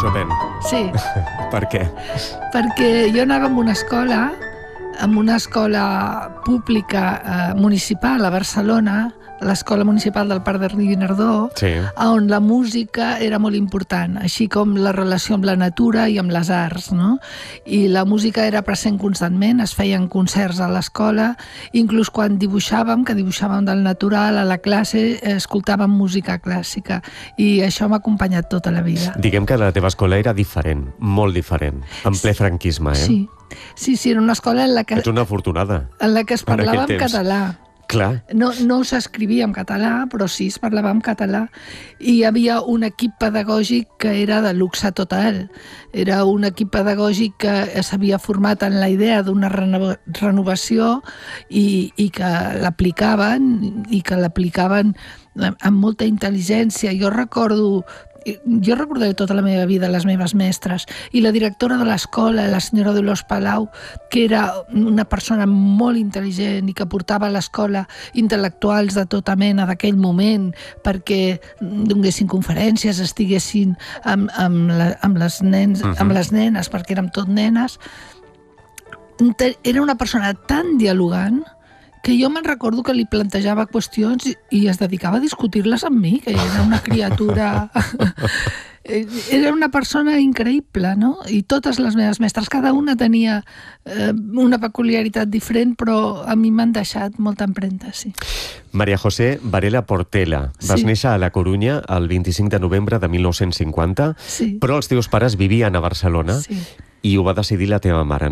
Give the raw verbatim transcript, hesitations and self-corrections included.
Chopin. Sí. Per què? Perquè jo anava a una escola, en una escola pública eh, municipal a Barcelona, l'Escola Municipal del Parc de Guinardó, Sí. on la música era molt important, així com la relació amb la natura i amb les arts, no? I la música era present constantment, es feien concerts a l'escola, inclús quan dibuixàvem, que dibuixàvem del natural, a la classe escoltàvem música clàssica, i això m'ha acompanyat tota la vida. Diguem que la teva escola era diferent, molt diferent, en ple franquisme, eh? Sí, sí, sí, era una escola en la que, Ets una afortunada. en la que es en aquell parlava en temps. català. Clar. No, no s'escrivia en català, però sí es parlava en català. I hi havia un equip pedagògic que era de luxe total. Era un equip pedagògic que s'havia format en la idea d'una reno- renovació i, i que l'aplicaven i que l'aplicaven amb molta intel·ligència. Jo recordo jo recordaré tota la meva vida les meves mestres i la directora de l'escola, la senyora Dolors Palau, que era una persona molt intel·ligent i que portava a l'escola intel·lectuals de tota mena d'aquell moment perquè donessin conferències, estiguessin amb, amb, la, amb, les nens, uh-huh. amb les nenes, perquè érem tot nenes. Era una persona tan dialogant que jo me'n recordo que li plantejava qüestions i es dedicava a discutir-les amb mi, que era una criatura... Era una persona increïble, no? I totes les meves mestres, cada una tenia eh, una peculiaritat diferent, però a mi m'han deixat molta empremta, sí. María José Varela Portela, vas Sí. néixer a La Corunya el vint-i-cinc de novembre de mil nou-cents cinquanta, Sí. però els teus pares vivien a Barcelona Sí. i ho va decidir la teva mare.